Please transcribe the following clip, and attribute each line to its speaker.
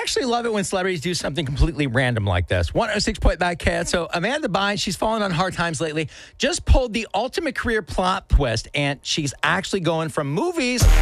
Speaker 1: actually love it when celebrities do something completely random like this. 106.9 KN. So Amanda Bynes, she's fallen on hard times lately, just pulled the ultimate career plot twist, and she's actually going from movies